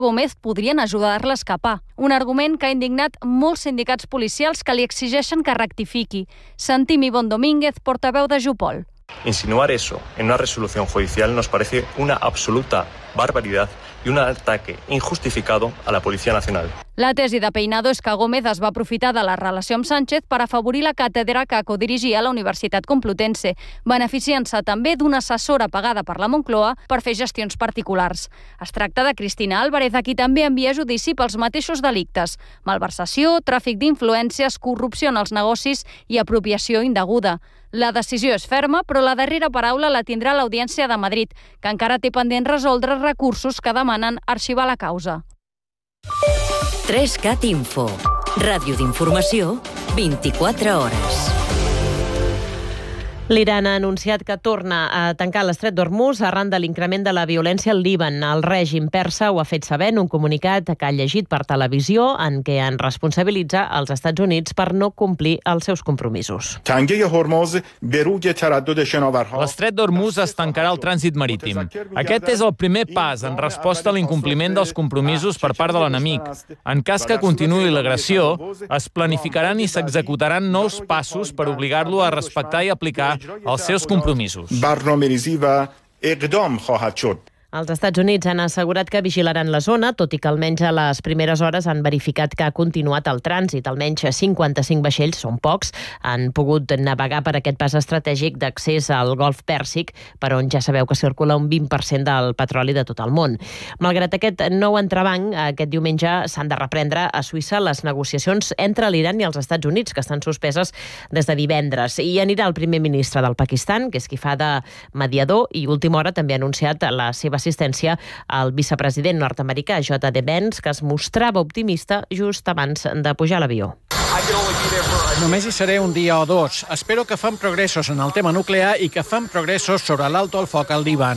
Gómez podrien ajudar-la a escapar. Un argument que ha indignat molts sindicats policials que li exigeixen que rectifiqui. Sentim Ivonne Domínguez, portaveu de Jupol. Insinuar eso en una resolución judicial nos parece una absoluta barbaridad y un ataque injustificado a la Policía Nacional. La tesi de Peinado és que Gómez es va aprofitar de la relació amb Sánchez per afavorir la càtedra que codirigia a la Universitat Complutense, beneficiant-se també d'una assessora pagada per la Moncloa per fer gestions particulars. Es tracta de Cristina Álvarez, a qui també envia a judici pels mateixos delictes: malversació, tràfic d'influències, corrupció en els negocis i apropiació indeguda. La decisió és ferma, però la darrera paraula la tindrà l'Audiència de Madrid, que encara té pendent resoldre recursos que demanen arxivar la causa. 3CAT Info. Ràdio d'informació, 24 hores. L'Iran ha anunciat que torna a tancar l'estret d'Hormuz arran de l'increment de la violència al Líban. El règim persa ho ha fet saber en un comunicat que ha llegit per televisió en què en responsabilitza els Estats Units per no complir els seus compromisos. L'estret d'Hormuz es tancarà al trànsit marítim. Aquest és el primer pas en resposta a l'incompliment dels compromisos per part de l'enemic. En cas que continuï l'agressió, es planificaran i s'executaran nous passos per obligar-lo a respectar i aplicar els seus compromisos. Els Estats Units han assegurat que vigilaran la zona, tot i que almenys a les primeres hores han verificat que ha continuat el trànsit. Almenys 55 vaixells, són pocs, han pogut navegar per aquest pas estratègic d'accés al Golf Pèrsic, per on ja sabeu que circula un 20% del petroli de tot el món. Malgrat aquest nou entrebanc, aquest diumenge s'han de reprendre a Suïssa les negociacions entre l'Iran i els Estats Units, que estan suspeses des de divendres. I anirà el primer ministre del Pakistan, que és qui fa de mediador, i última hora també ha anunciat la seva assistència al vicepresident nord-americà J.D. Vance, que es mostrava optimista just abans de pujar a l'avió. Només hi seré un dia o dos. Espero que fem progressos en el tema nuclear i que fem progressos sobre l'alto al foc al Líban.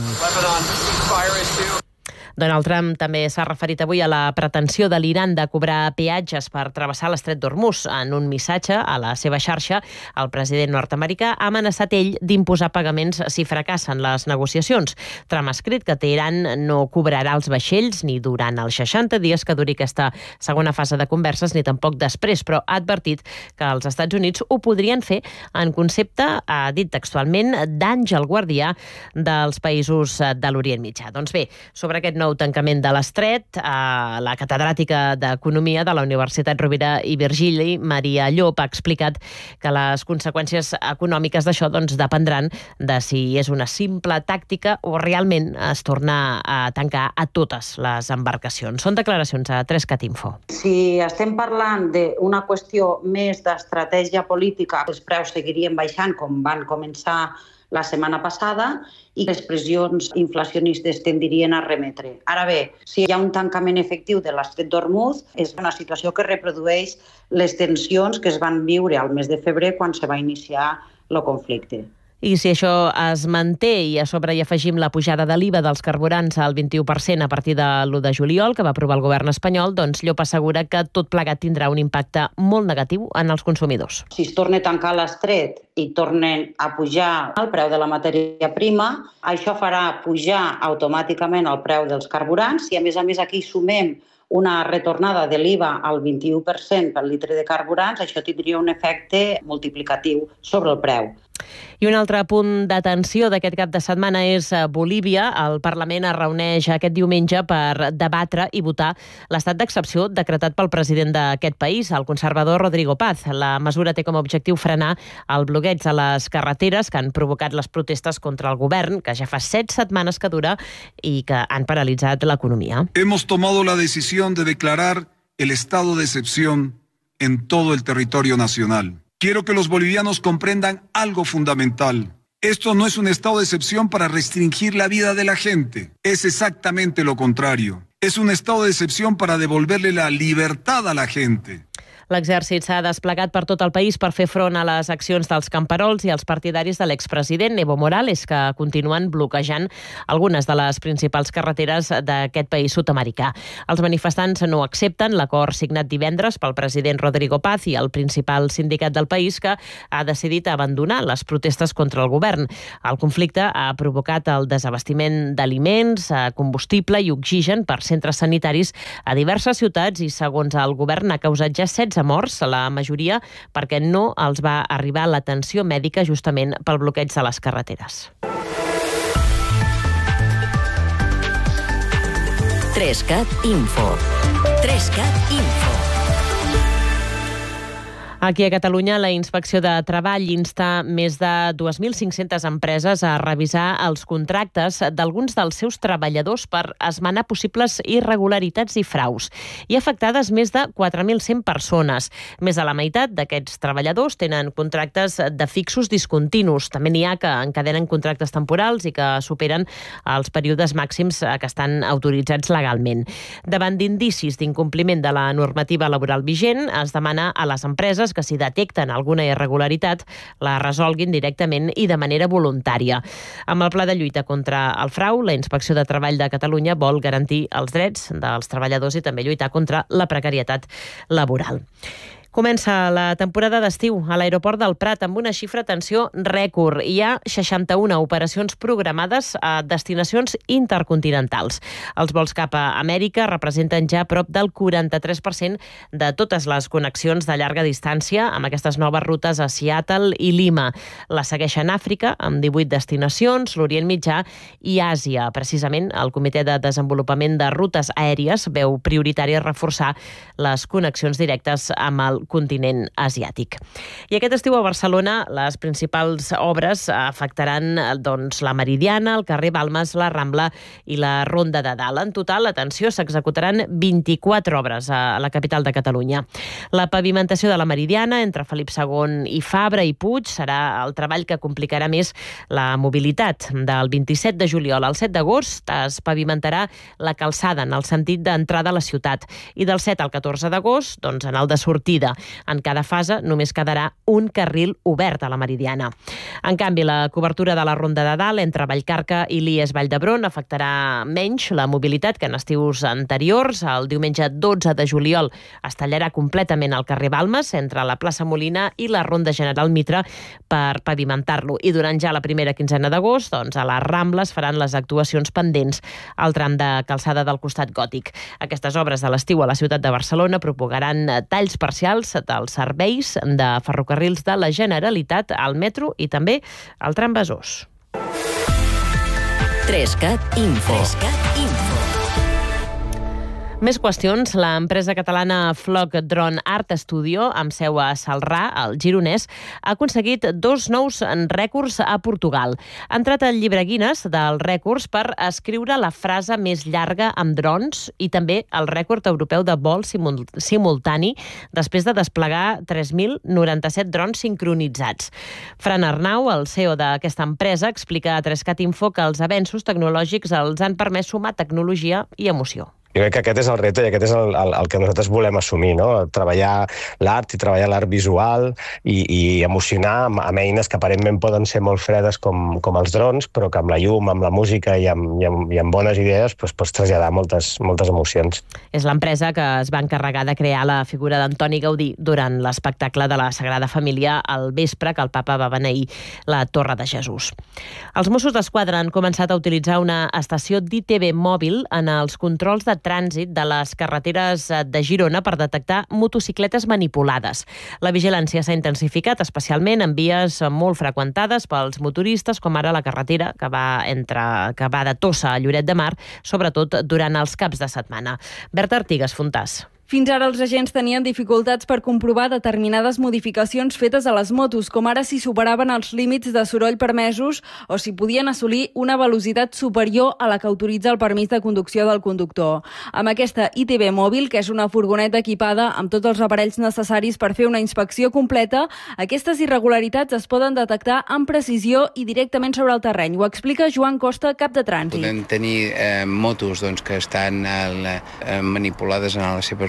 Donald Trump també s'ha referit avui a la pretensió de l'Iran de cobrar peatges per travessar l'estret d'Hormuz. En un missatge a la seva xarxa, el president nord-americà ha amenaçat ell d'imposar pagaments si fracassen les negociacions. Trump ha escrit que Teheran no cobrarà els vaixells ni durant els 60 dies que duri aquesta segona fase de converses, ni tampoc després, però ha advertit que els Estats Units ho podrien fer en concepte, ha dit textualment, d'àngel guardià dels països de l'Orient Mitjà. Doncs bé, sobre aquest nou tancament de l'estret, la catedràtica d'Economia de la Universitat Rovira i Virgili, Maria Llop, ha explicat que les conseqüències econòmiques d'això dependran de si és una simple tàctica o realment es torna a tancar a totes les embarcacions. Són declaracions a 3CAT Info. Si estem parlant d'una qüestió més d'estratègia política, els preus seguirien baixant com van començar la setmana passada i les pressions inflacionistes tendirien a remetre. Ara bé, si hi ha un tancament efectiu de l'estret d'Hormuz, és una situació que reprodueix les tensions que es van viure al mes de febrer quan se va iniciar el conflicte. I si això es manté i a sobre hi afegim la pujada de l'IVA dels carburants al 21% a partir de l'1 de juliol, que va aprovar el govern espanyol, doncs Llop assegura que tot plegat tindrà un impacte molt negatiu en els consumidors. Si es torna a tancar l'estret i tornen a pujar el preu de la matèria prima, això farà pujar automàticament el preu dels carburants. I a més aquí sumem una retornada de l'IVA al 21% per litre de carburants, això tindria un efecte multiplicatiu sobre el preu. I un altre punt d'atenció d'aquest cap de setmana és Bolívia. El Parlament es reuneix aquest diumenge per debatre i votar l'estat d'excepció decretat pel president d'aquest país, el conservador Rodrigo Paz. La mesura té com a objectiu frenar el bloqueig a les carreteres que han provocat les protestes contra el govern, que ja fa 7 setmanes que dura i que han paralitzat l'economia. Hemos tomado la decisión de declarar el estado de excepción en todo el territorio nacional. Quiero que los bolivianos comprendan algo fundamental. Esto no es un estado de excepción para restringir la vida de la gente. Es exactamente lo contrario. Es un estado de excepción para devolverle la libertad a la gente. L'exèrcit s'ha desplegat per tot el país per fer front a les accions dels camperols i els partidaris de l'expresident Evo Morales, que continuen bloquejant algunes de les principals carreteres d'aquest país sud-americà. Els manifestants no accepten l'acord signat divendres pel president Rodrigo Paz i el principal sindicat del país, que ha decidit abandonar les protestes contra el govern. El conflicte ha provocat el desabastiment d'aliments, combustible i oxigen per centres sanitaris a diverses ciutats i, segons el govern, ha causat ja 16 morts, la majoria perquè no els va arribar l'atenció mèdica justament pel bloqueig de les carreteres. 3CAT Info. 3CAT Info. Aquí a Catalunya, la Inspecció de Treball insta més de 2.500 empreses a revisar els contractes d'alguns dels seus treballadors per esmenar possibles irregularitats i fraus. Hi ha afectades més de 4.100 persones. Més de la meitat d'aquests treballadors tenen contractes de fixos discontinus. També n'hi ha que encadenen contractes temporals i que superen els períodes màxims que estan autoritzats legalment. Davant d'indicis d'incompliment de la normativa laboral vigent, es demana a les empreses que si detecten alguna irregularitat la resolguin directament i de manera voluntària. Amb el pla de lluita contra el frau, la Inspecció de Treball de Catalunya vol garantir els drets dels treballadors i també lluitar contra la precarietat laboral. Comença la temporada d'estiu a l'aeroport del Prat amb una xifra, atenció, rècord. Hi ha 61 operacions programades a destinacions intercontinentals. Els vols cap a Amèrica representen ja prop del 43% de totes les connexions de llarga distància amb aquestes noves rutes a Seattle i Lima. La segueixen Àfrica, amb 18 destinacions, l'Orient Mitjà i Àsia. Precisament, el Comitè de Desenvolupament de Rutes Aèries veu prioritari reforçar les connexions directes amb el continent asiàtic. I aquest estiu a Barcelona les principals obres afectaran la Meridiana, el carrer Balmes, la Rambla i la Ronda de Dalt. En total, atenció, s'executaran 24 obres a la capital de Catalunya. La pavimentació de la Meridiana entre Felip II i Fabra i Puig serà el treball que complicarà més la mobilitat. Del 27 de juliol al 7 d'agost es pavimentarà la calçada en el sentit d'entrada a la ciutat i del 7 al 14 d'agost en el de sortida. En cada fase només quedarà un carril obert a la Meridiana. En canvi, la cobertura de la Ronda de Dalt entre Vallcarca i l'IES Vall d'Hebron afectarà menys la mobilitat que en estius anteriors. El diumenge 12 de juliol es tallarà completament el carrer Balmes entre la plaça Molina i la Ronda General Mitra per pavimentar-lo. I durant ja la primera quinzena d'agost, a les Rambles faran les actuacions pendents al tram de calçada del costat gòtic. Aquestes obres de l'estiu a la ciutat de Barcelona proposaran talls parcials dels serveis de ferrocarrils de la Generalitat al metro i també al tram Besòs. 3CAT Info. 3CAT Info. Més qüestions. L'empresa catalana Flock Drone Art Studio, amb seu a Celrà, al Gironès, ha aconseguit 2 nous rècords a Portugal. Ha entrat al llibre Guinness dels rècords per escriure la frase més llarga amb drons i també el rècord europeu de vol simultani després de desplegar 3.097 drons sincronitzats. Fran Arnau, el CEO d'aquesta empresa, explica a 3CAT Info que els avenços tecnològics els han permès sumar tecnologia i emoció. Jo crec que aquest és el repte i aquest és el que nosaltres volem assumir, no? Treballar l'art i treballar l'art visual i emocionar amb eines que aparentment poden ser molt fredes com els drons, però que amb la llum, amb la música i amb bones idees pots traslladar moltes emocions. És l'empresa que es va encarregar de crear la figura d'Antoni Gaudí durant l'espectacle de la Sagrada Família al vespre que el papa va beneir la Torre de Jesús. Els Mossos d'Esquadra han començat a utilitzar una estació d'ITV mòbil en els controls de trànsit de les carreteres de Girona per detectar motocicletes manipulades. La vigilància s'ha intensificat especialment en vies molt freqüentades pels motoristes, com ara la carretera que va de Tossa a Lloret de Mar, sobretot durant els caps de setmana. Berta Artigas, Fontàs. Fins ara els agents tenien dificultats per comprovar determinades modificacions fetes a les motos, com ara si superaven els límits de soroll permesos o si podien assolir una velocitat superior a la que autoritza el permís de conducció del conductor. Amb aquesta ITV mòbil, que és una furgoneta equipada amb tots els aparells necessaris per fer una inspecció completa, aquestes irregularitats es poden detectar amb precisió i directament sobre el terreny. Ho explica Joan Costa, cap de trànsit. Podem tenir motos que estan manipulades en les seves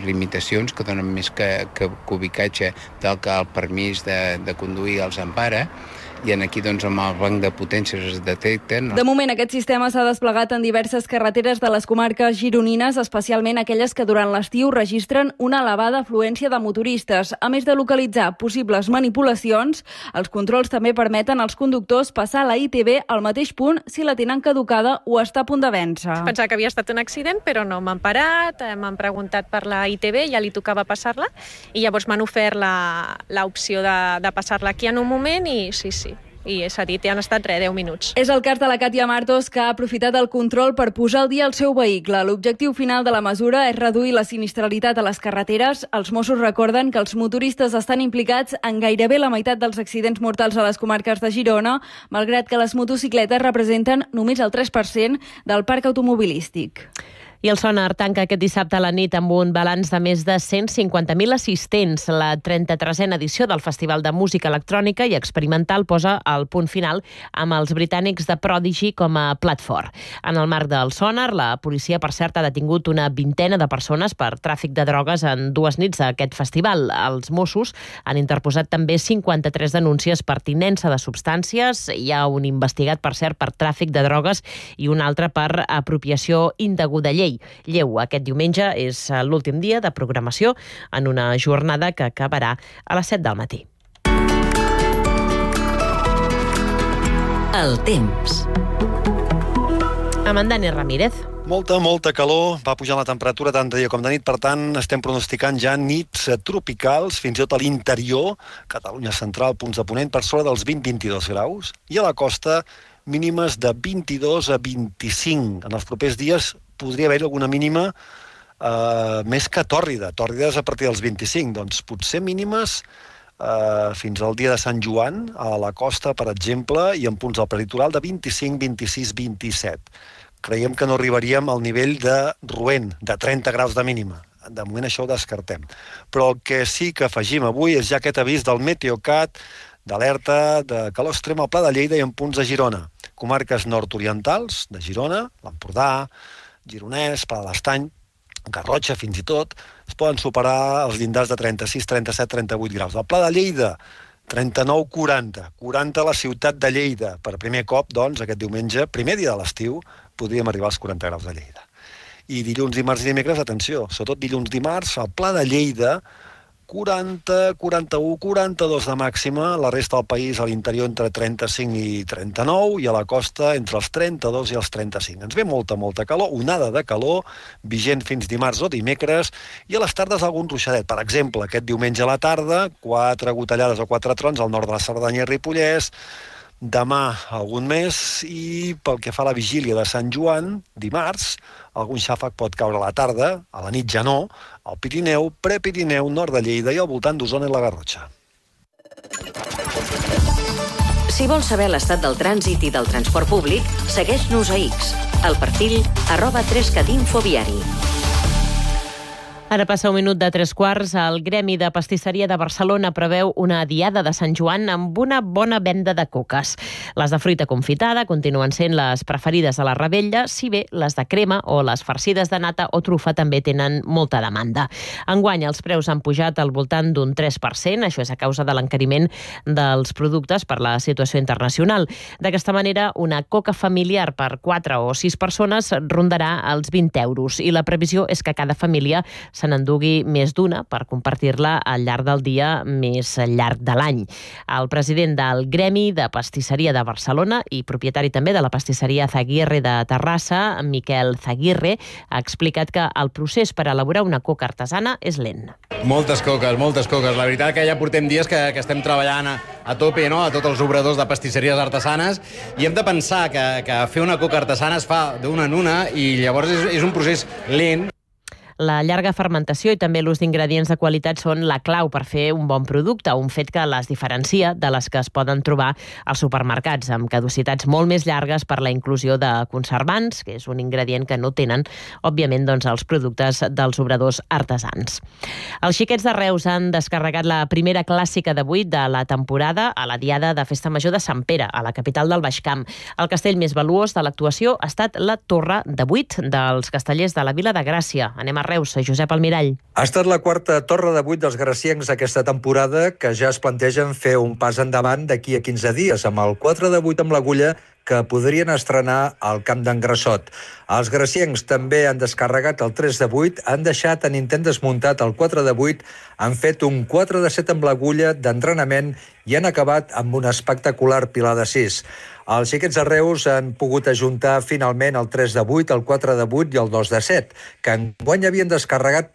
limitacions que donen més que ubicatge del que el permís de conduir els empara, i aquí doncs, amb el banc de potències es detecten. De moment, aquest sistema s'ha desplegat en diverses carreteres de les comarques gironines, especialment aquelles que durant l'estiu registren una elevada afluència de motoristes. A més de localitzar possibles manipulacions, els controls també permeten als conductors passar la ITV al mateix punt si la tenen caducada o està a punt de vèncer. Pensava que havia estat un accident, però no, m'han parat, m'han preguntat per la ITV, ja li tocava passar-la, i llavors m'han ofert l'opció de passar-la aquí en un moment i sí. I s'ha dit, han estat 10 minuts. És el cas de la Càtia Martos, que ha aprofitat el control per posar al dia el seu vehicle. L'objectiu final de la mesura és reduir la sinistralitat a les carreteres. Els Mossos recorden que els motoristes estan implicats en gairebé la meitat dels accidents mortals a les comarques de Girona, malgrat que les motocicletes representen només el 3% del parc automobilístic. I el Sonar tanca aquest dissabte a la nit amb un balanç de més de 150.000 assistents. La 33a edició del Festival de Música Electrònica i Experimental posa el punt final amb els britànics de Prodigy com a plat fort. En el marc del Sonar, la policia, per cert, ha detingut una vintena de persones per tràfic de drogues en 2 nits d'aquest festival. Els Mossos han interposat també 53 denúncies per tinença de substàncies. Hi ha un investigat, per cert, per tràfic de drogues i un altre per apropiació indeguda llei. Lleu, aquest diumenge és l'últim dia de programació en una jornada que acabarà a les 7 del matí. El temps. Amb en Dani Ramírez. Molta calor, va pujant la temperatura tant de dia com de nit, per tant estem pronosticant ja nits tropicals, fins i tot a l'interior, Catalunya central, punts de ponent, per sobre dels 20-22 graus, i a la costa mínimes de 22 a 25. En els propers dies podria haver alguna mínima més que tòrrida. Tòrrida és a partir dels 25, doncs potser mínimes fins al dia de Sant Joan, a la costa, per exemple, i en punts del peritoral de 25, 26, 27. Creiem que no arribaríem al nivell de Roent, de 30 graus de mínima. De moment això ho descartem. Però el que sí que afegim avui és ja aquest avís del Meteocat, d'alerta de calor extrema al Pla de Lleida i en punts de Girona. Comarques nord-orientals de Girona, l'Empordà, Gironès, Pla de l'Estany, Garrotxa fins i tot, es poden superar els llindars de 36, 37, 38 graus. Al Pla de Lleida, 39, 40. 40 a la ciutat de Lleida. Per primer cop, doncs, aquest diumenge, primer dia de l'estiu, podríem arribar als 40 graus de Lleida. I dilluns, dimarts i dimecres, atenció, sobretot dilluns, dimarts, al Pla de Lleida, 40, 41, 42 de màxima, la resta del país a l'interior entre 35 i 39 i a la costa entre els 32 i els 35. Ens ve molta calor, onada de calor, vigent fins dimarts o dimecres, i a les tardes algun ruixadet. Per exemple, aquest diumenge a la tarda, 4 gotellades o 4 trons al nord de la Cerdanya i Ripollès, demà algun més, i pel que fa a la vigília de Sant Joan, dimarts, algun xàfec pot caure a la tarda, a la nit ja no, al Pirineu, Prepirineu, nord de Lleida i al voltant d'Osona i la Garrotxa. Si vols saber l'estat del trànsit i del transport públic, segueix-nos a X, al perfil @3catinfoviari. Ara passa un minut de 3:15. El Gremi de Pastisseria de Barcelona preveu una diada de Sant Joan amb una bona venda de coques. Les de fruita confitada continuen sent les preferides a la Rebella, si bé les de crema o les farcides de nata o trufa també tenen molta demanda. Enguany els preus han pujat al voltant d'un 3%, això és a causa de l'encariment dels productes per la situació internacional. D'aquesta manera, una coca familiar per 4 o 6 persones rondarà els 20 euros i la previsió és que cada família se n'endugui més d'una per compartir-la al llarg del dia més llarg de l'any. El president del Gremi de Pastisseria de Barcelona i propietari també de la pastisseria Zaguirre de Terrassa, Miquel Zaguirre, ha explicat que el procés per elaborar una coca artesana és lent. Moltes coques. La veritat que ja portem dies que estem treballant a tope, no?, a tots els obradors de pastisseries artesanes, i hem de pensar que fer una coca artesana es fa d'una en una i llavors és un procés lent. La llarga fermentació i també l'ús d'ingredients de qualitat són la clau per fer un bon producte, un fet que les diferencia de les que es poden trobar als supermercats, amb caducitats molt més llargues per la inclusió de conservants, que és un ingredient que no tenen, òbviament, doncs, els productes dels obradors artesans. Els xiquets de Reus han descarregat la primera clàssica d'avui de la temporada a la Diada de Festa Major de Sant Pere, a la capital del Baix Camp. El castell més valuós de l'actuació ha estat la Torre de 8 dels Castellers de la Vila de Gràcia. Anem a Reus, Josep Almirall. Ha estat la quarta torre de 8 dels graciencs aquesta temporada, que ja es plantegen fer un pas endavant d'aquí a 15 dies, amb el 4 de 8 amb l'Agulla, que podrien estrenar al camp d'en Grassot. Els graciencs també han descarregat el 3 de 8, han deixat en intent desmuntat el 4 de 8, han fet un 4 de 7 amb l'Agulla d'entrenament i han acabat amb un espectacular pilar de 6. Els xiquets de Reus han pogut ajuntar finalment el 3 de 8, el 4 de 8 i el 2 de 7, que enguany havien descarregat